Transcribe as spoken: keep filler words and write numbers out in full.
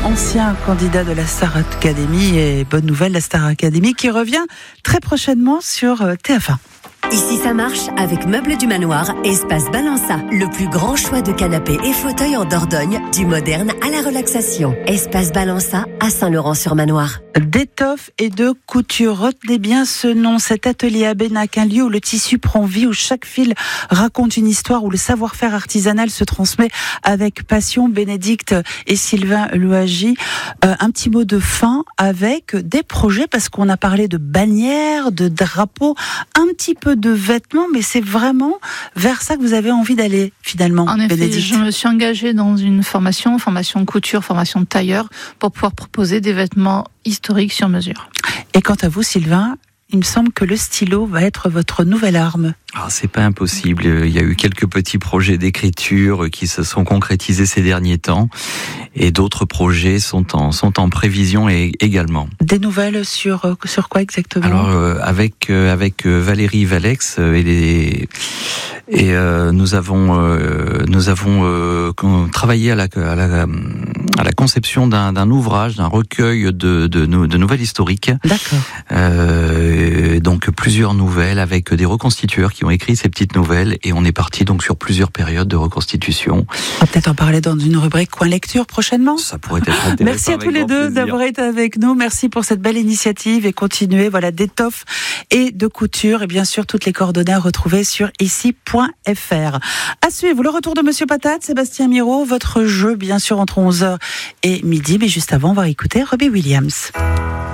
ancien candidat de la Star Academy, et bonne nouvelle, la Star Academy qui revient très prochainement sur T F un. Ici ça marche avec Meubles du Manoir, Espace Balança. Le plus grand choix de canapés et fauteuils en Dordogne, du moderne à la relaxation. Espace Balança à Saint-Laurent-sur-Manoir. D'étoffe et de couture. Retenez bien ce nom, cet atelier à Bénac, un lieu où le tissu prend vie, où chaque fil raconte une histoire, où le savoir-faire artisanal se transmet avec passion. Bénédicte et Sylvain Louagie, euh, un petit mot de fin avec des projets, parce qu'on a parlé de bannières, de drapeaux, un petit peu de vêtements, mais c'est vraiment vers ça que vous avez envie d'aller finalement. En effet, Bénédicte. Je me suis engagée dans une formation, formation de couture, formation de tailleur, pour pouvoir proposer des vêtements historiques sur mesure. Et quant à vous, Sylvain, il me semble que le stylo va être votre nouvelle arme. Ah, c'est pas impossible. Il y a eu quelques petits projets d'écriture qui se sont concrétisés ces derniers temps, et d'autres projets sont en sont en prévision et, également. Des nouvelles sur sur quoi exactement? Alors euh, avec euh, avec Valérie Valex euh, et les et euh, nous avons euh, nous avons euh, travaillé à la à la à la conception d'un d'un ouvrage, d'un recueil de de, de, de nouvelles historiques. D'accord. Euh, donc plusieurs nouvelles avec des reconstitueurs qui ont écrit ces petites nouvelles, et on est parti donc sur plusieurs périodes de reconstitution. On va peut-être en parler dans une rubrique Coin Lecture prochainement. Ça pourrait être intéressant. Merci à tous les deux d'avoir été avec nous. Merci pour cette belle initiative, et continuez, voilà, d'étoffe et de couture, et bien sûr toutes les coordonnées à retrouver sur ici point f r. À suivre le retour de Monsieur Patate, Sébastien Miro, votre jeu bien sûr entre onze heures et midi, mais juste avant on va écouter Robbie Williams.